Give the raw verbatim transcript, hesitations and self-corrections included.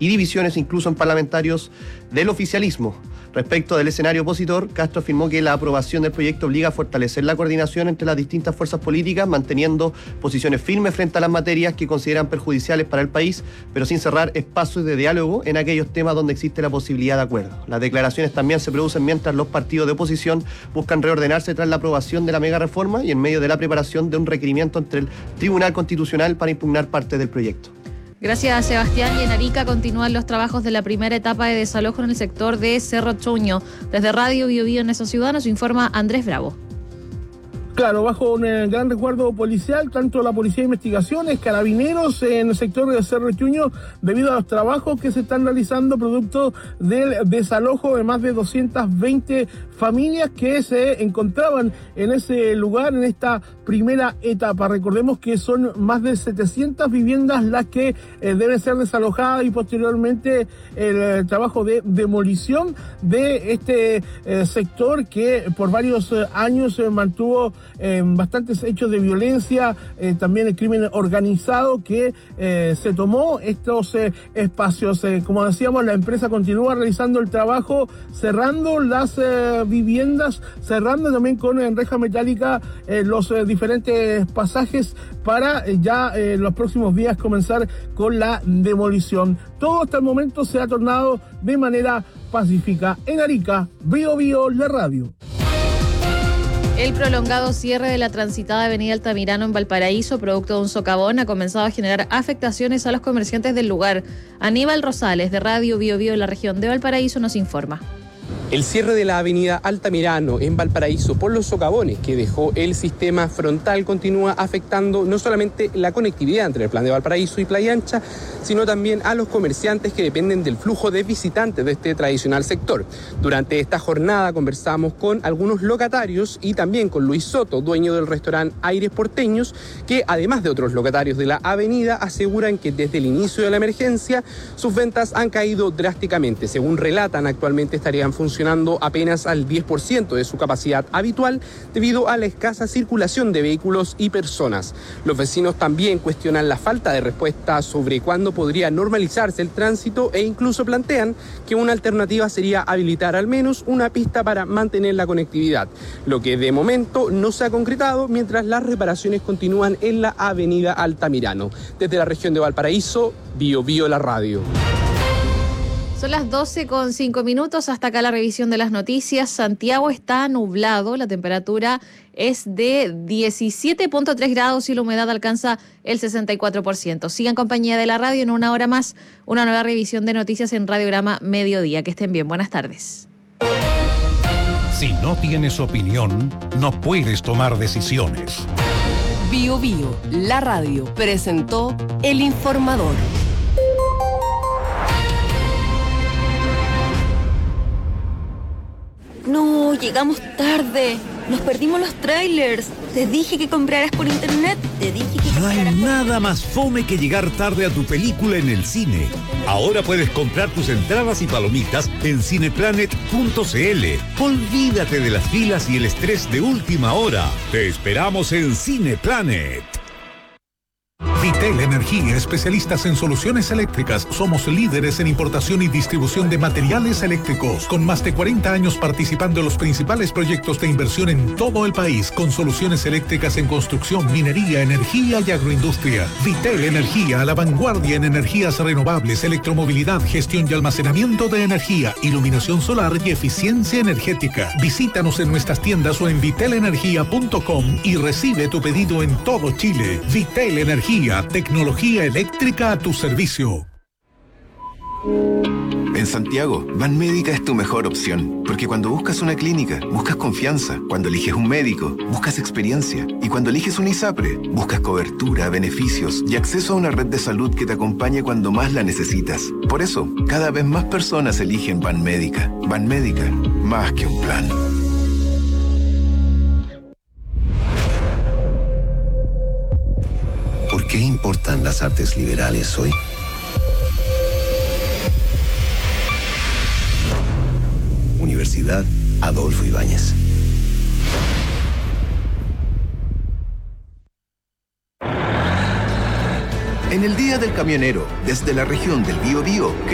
y divisiones incluso en parlamentarios del oficialismo. Respecto del escenario opositor, Castro afirmó que la aprobación del proyecto obliga a fortalecer la coordinación entre las distintas fuerzas políticas, manteniendo posiciones firmes frente a las materias que consideran perjudiciales para el país, pero sin cerrar espacios de diálogo en aquellos temas donde existe la posibilidad de acuerdo. Las declaraciones también se producen mientras los partidos de oposición buscan reordenarse tras la aprobación de la mega reforma y en medio de la preparación de un requerimiento ante el Tribunal Constitucional para impugnar parte del proyecto. Gracias, Sebastián. Y en Arica continúan los trabajos de la primera etapa de desalojo en el sector de Cerro Chuño. Desde Radio Bio Bio en esa ciudad nos informa Andrés Bravo. Claro, bajo un gran resguardo policial, tanto la Policía de Investigaciones, Carabineros en el sector de Cerro Chuño, debido a los trabajos que se están realizando producto del desalojo de más de doscientas veinte familias que se encontraban en ese lugar, en esta primera etapa. Recordemos que son más de setecientas viviendas las que eh, deben ser desalojadas y posteriormente el, el trabajo de demolición de este eh, sector que por varios eh, años se eh, mantuvo Eh, bastantes hechos de violencia, eh, también el crimen organizado que eh, se tomó estos eh, espacios. Eh, como decíamos, la empresa continúa realizando el trabajo, cerrando las eh, viviendas, cerrando también con eh, reja metálica eh, los eh, diferentes pasajes para eh, ya en eh, los próximos días comenzar con la demolición. Todo hasta el momento se ha tornado de manera pacífica. En Arica, Bio Bio, la radio. El prolongado cierre de la transitada avenida Altamirano en Valparaíso, producto de un socavón, ha comenzado a generar afectaciones a los comerciantes del lugar. Aníbal Rosales, de Radio Bio Bio, en la región de Valparaíso, nos informa. El cierre de la avenida Altamirano en Valparaíso por los socavones que dejó el sistema frontal continúa afectando no solamente la conectividad entre el plan de Valparaíso y Playa Ancha, sino también a los comerciantes que dependen del flujo de visitantes de este tradicional sector. Durante esta jornada conversamos con algunos locatarios y también con Luis Soto, dueño del restaurante Aires Porteños, que además de otros locatarios de la avenida aseguran que desde el inicio de la emergencia sus ventas han caído drásticamente. Según relatan, actualmente estarían funcionando apenas al diez por ciento de su capacidad habitual debido a la escasa circulación de vehículos y personas. Los vecinos también cuestionan la falta de respuesta sobre cuándo podría normalizarse el tránsito e incluso plantean que una alternativa sería habilitar al menos una pista para mantener la conectividad, lo que de momento no se ha concretado mientras las reparaciones continúan en la avenida Altamirano. Desde la región de Valparaíso, Bio Bio la radio. Son las doce con cinco minutos, hasta acá la revisión de las noticias. Santiago está nublado, la temperatura es de diecisiete punto tres grados y la humedad alcanza el sesenta y cuatro por ciento. Sigan en compañía de la radio. En una hora más, una nueva revisión de noticias en Radiograma Mediodía. Que estén bien, buenas tardes. Si no tienes opinión, no puedes tomar decisiones. Bio Bio, la radio, presentó El Informador. No, llegamos tarde. Nos perdimos los trailers. Te dije que compraras por internet. Te dije que No hay compraras por... nada más fome que llegar tarde a tu película en el cine. Ahora puedes comprar tus entradas y palomitas en cineplanet punto cl. Olvídate de las filas y el estrés de última hora. Te esperamos en Cineplanet. Vitel Energía, especialistas en soluciones eléctricas. Somos líderes en importación y distribución de materiales eléctricos, con más de cuarenta años participando en los principales proyectos de inversión en todo el país, con soluciones eléctricas en construcción, minería, energía y agroindustria. Vitel Energía, a la vanguardia en energías renovables, electromovilidad, gestión y almacenamiento de energía, iluminación solar y eficiencia energética. Visítanos en nuestras tiendas o en vitel energía punto com y recibe tu pedido en todo Chile. Vitel Energía, tecnología eléctrica a tu servicio. En Santiago, Banmédica es tu mejor opción, porque cuando buscas una clínica, buscas confianza. Cuando eliges un médico, buscas experiencia. Y cuando eliges un ISAPRE, buscas cobertura, beneficios y acceso a una red de salud que te acompañe cuando más la necesitas. Por eso, cada vez más personas eligen Banmédica. Banmédica, más que un plan. ¿Por qué importan las artes liberales hoy? Universidad Adolfo Ibáñez. En el Día del Camionero, desde la región del Biobío,